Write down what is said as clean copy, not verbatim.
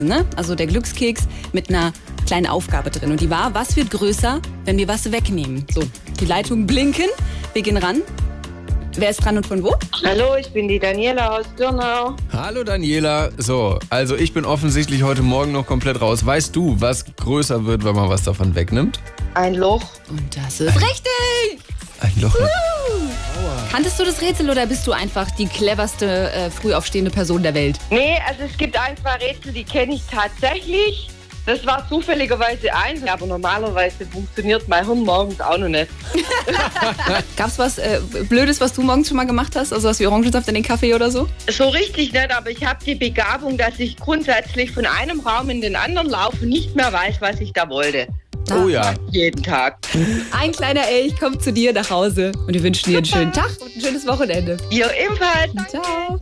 Ne? Also der Glückskeks mit einer kleinen Aufgabe drin. Und die war, was wird größer, wenn wir was wegnehmen? So, die Leitungen blinken. Wir gehen ran. Wer ist dran und von wo? Hallo, ich bin die Daniela aus Dürnau. Hallo Daniela. So, also ich bin offensichtlich heute Morgen noch komplett raus. Weißt du, was größer wird, wenn man was davon wegnimmt? Ein Loch. Und das ist richtig! Ein Loch. Kanntest du das Rätsel oder bist du einfach die cleverste, früh aufstehende Person der Welt? Nee, also es gibt ein, zwei Rätsel, die kenne ich tatsächlich. Das war zufälligerweise eins, aber normalerweise funktioniert mein Hirn morgens auch noch nicht. Gab's was Blödes, was du morgens schon mal gemacht hast? Also was wie Orangensaft in den Kaffee oder so? So richtig nicht, aber ich habe die Begabung, dass ich grundsätzlich von einem Raum in den anderen laufe und nicht mehr weiß, was ich da wollte. Oh ja. Jeden Tag. Ein kleiner Elch kommt zu dir nach Hause und wir wünschen dir einen schönen Tag und ein schönes Wochenende. Ihr ebenfalls. Ciao.